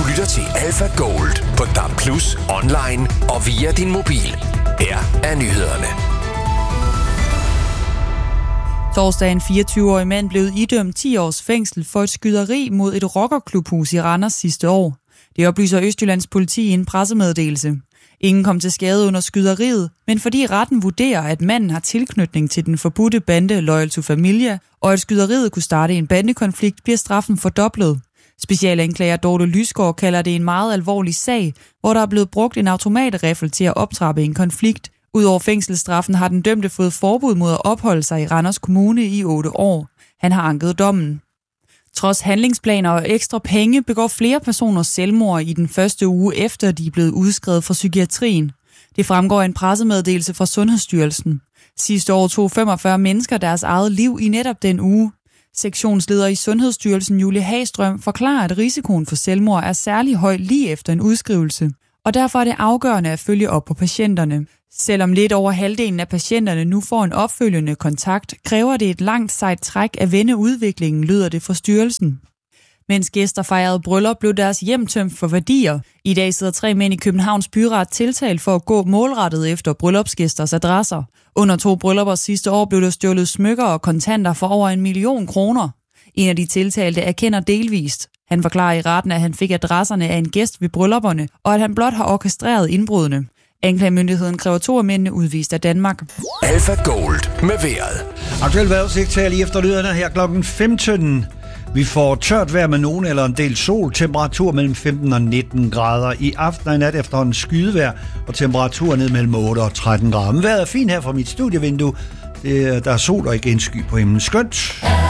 lytter til Alpha Gold på DAB+, online og via din mobil. Her er nyhederne. Torsdag en 24-årig mand blev idømt 10 års fængsel for et skyderi mod et rockerklubhus i Randers sidste år. Det oplyser Østjyllands politi i en pressemeddelelse. Ingen kom til skade under skyderiet, men fordi retten vurderer, at manden har tilknytning til den forbudte bande Loyal to Familia, og at skyderiet kunne starte en bandekonflikt, bliver straffen fordoblet. Specialanklager Dorte Lysgaard kalder det en meget alvorlig sag, hvor der er blevet brugt en automatriffel til at optrappe en konflikt. Udover fængselsstraffen har den dømte fået forbud mod at opholde sig i Randers Kommune i 8 år. Han har anket dommen. Trods handlingsplaner og ekstra penge begår flere personer selvmord i den første uge efter de er blevet udskrevet fra psykiatrien. Det fremgår af en pressemeddelelse fra Sundhedsstyrelsen. Sidste år tog 45 mennesker deres eget liv i netop den uge. Sektionsleder i Sundhedsstyrelsen Julie Hagstrøm forklarer, at risikoen for selvmord er særlig høj lige efter en udskrivelse. Og derfor er det afgørende at følge op på patienterne. Selvom lidt over halvdelen af patienterne nu får en opfølgende kontakt, kræver det et langt sejt træk at vende udviklingen, lyder det fra styrelsen. Mens gæster fejrede bryllup, blev deres hjem tømt for værdier. I dag sidder 3 mænd i Københavns Byret tiltalt for at gå målrettet efter bryllupsgæsters adresser. Under 2 bryllupper sidste år blev der stjålet smykker og kontanter for over 1 million kroner. En af de tiltalte erkender delvist. Han forklarer i retten, at han fik adresserne af en gæst ved bryllupperne, og at han blot har orkestreret indbrudene. Anklagemyndigheden kræver 2 af mændene udvist af Danmark. Alpha Gold med vejret. Aktuelt vejrudsigt her lige efter nyhederne her klokken 15. Vi får tørt vejr med nogen eller en del sol. Temperatur mellem 15 og 19 grader. I aften og i nat efterhånden skydevejr, og temperatur ned mellem 8 og 13 grader. Men vejret er fint her fra mit studievindue. Der er sol og ikke en sky på himlen. Skønt.